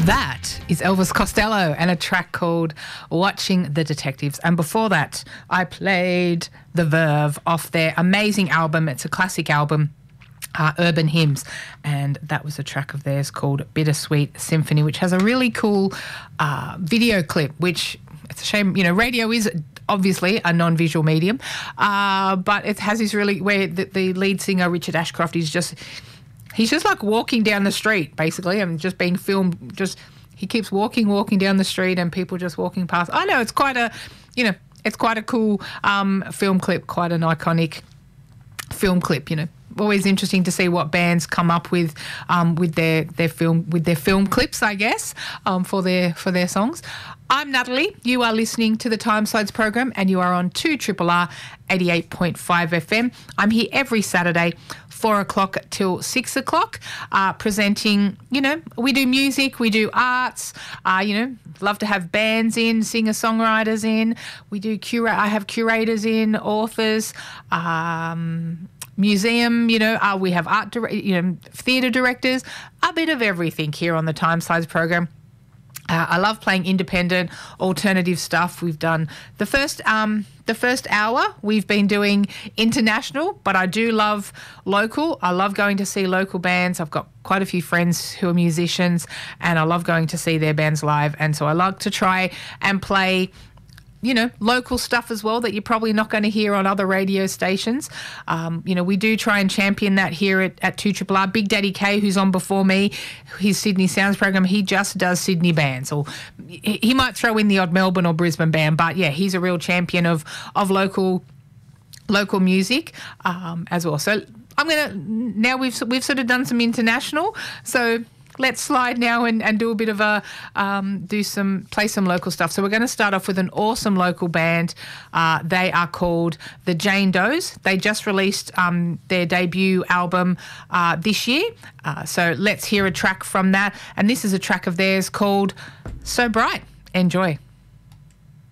That is Elvis Costello and a track called Watching the Detectives. And before that, I played The Verve off their amazing album. It's a classic album, Urban Hymns. And that was a track of theirs called Bittersweet Symphony, which has a really cool video clip, which it's a shame, radio is obviously a non-visual medium, but it has this really, where the lead singer, Richard Ashcroft, is just... He's just like walking down the street, basically, and just being filmed. He keeps walking down the street, and people just walking past. I know it's quite a, it's quite a cool film clip, quite an iconic film clip. Always interesting to see what bands come up with their film clips, I guess, for their songs. I'm Natalie. You are listening to the Timeslides program, and you are on 2RRR 88.5 FM. I'm here every Saturday, 4 o'clock till 6 o'clock, presenting, we do music, we do arts, love to have bands in, singer-songwriters in. We do I have curators in, authors, museum, we have theatre directors, a bit of everything here on the Timeslides program. I love playing independent, alternative stuff. We've done the first hour. We've been doing international, but I do love local. I love going to see local bands. I've got quite a few friends who are musicians, and I love going to see their bands live. And so I like to try and play, local stuff as well that you're probably not going to hear on other radio stations. We do try and champion that here at 2RRR. Big Daddy K, who's on before me, his Sydney Sounds program, he just does Sydney bands, or he might throw in the odd Melbourne or Brisbane band, but yeah, he's a real champion of local music as well. So now we've sort of done some international, so let's slide now and do a bit of play some local stuff. So we're going to start off with an awesome local band. They are called the Jane Does. They just released their debut album this year. So let's hear a track from that. And this is a track of theirs called So Bright. Enjoy.